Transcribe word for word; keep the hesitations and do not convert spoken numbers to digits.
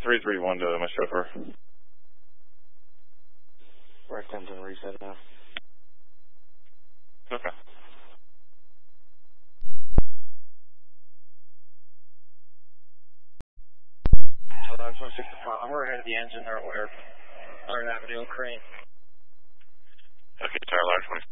three three one to my chauffeur. Right engine reset now. Okay. Hello, I'm supposed to I'm ahead of the engine or where? Iron Avenue and Crane. Okay, Tower Large